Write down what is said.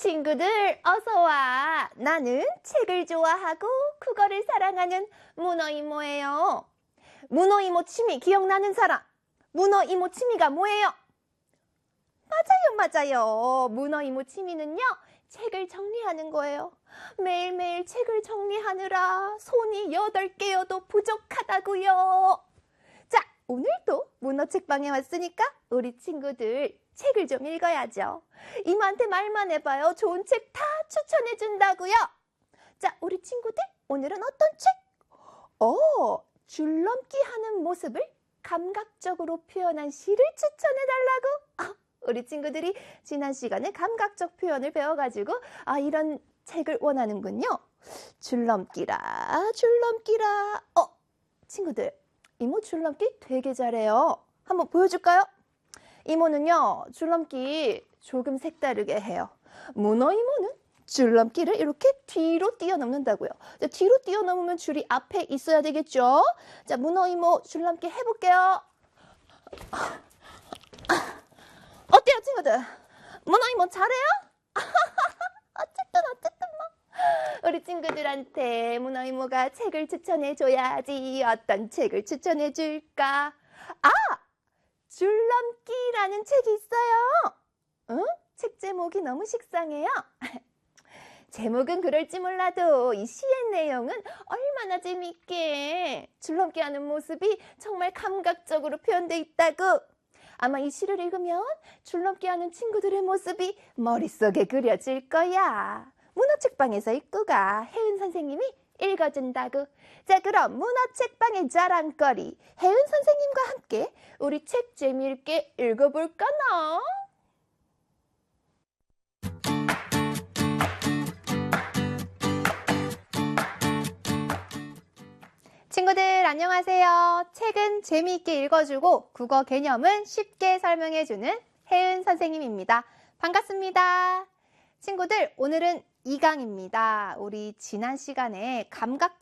친구들 어서 와. 나는 책을 좋아하고 국어를 사랑하는 문어 이모예요. 문어 이모 취미 기억나는 사람? 문어 이모 취미가 뭐예요? 맞아요. 문어 이모 취미는요, 책을 정리하는 거예요. 매일매일 책을 정리하느라 손이 8개여도 부족하다고요. 자, 오늘도 문어 책방에 왔으니까 우리 친구들 책을 좀 읽어야죠. 이모한테 말만 해봐요. 좋은 책 다 추천해 준다고요. 자, 우리 친구들 오늘은 어떤 책? 줄넘기 하는 모습을 감각적으로 표현한 시를 추천해 달라고? 우리 친구들이 지난 시간에 감각적 표현을 배워가지고 이런 책을 원하는군요. 줄넘기라. 친구들, 이모 줄넘기 되게 잘해요. 한번 보여줄까요? 이모는요, 줄넘기 조금 색다르게 해요. 문어 이모는 줄넘기를 이렇게 뒤로 뛰어넘는다고요. 자, 뒤로 뛰어넘으면 줄이 앞에 있어야 되겠죠? 자, 문어 이모 줄넘기 해볼게요. 어때요, 친구들? 문어 이모 잘해요? 어쨌든 뭐. 우리 친구들한테 문어 이모가 책을 추천해줘야지. 어떤 책을 추천해줄까? 줄넘기라는 책이 있어요. 응? 책 제목이 너무 식상해요. 제목은 그럴지 몰라도 이 시의 내용은 얼마나 재미있게 줄넘기 하는 모습이 정말 감각적으로 표현되어 있다고. 아마 이 시를 읽으면 줄넘기 하는 친구들의 모습이 머릿속에 그려질 거야. 문어책방에서 읽고 가. 혜은 선생님이 읽어준다고. 자, 그럼 문어책방의 자랑거리 혜은 선생님과 함께 우리 책 재미있게 읽어볼까나? 친구들 안녕하세요. 책은 재미있게 읽어주고 국어 개념은 쉽게 설명해주는 혜은 선생님입니다. 반갑습니다. 친구들 오늘은 2강입니다. 우리 지난 시간에 감각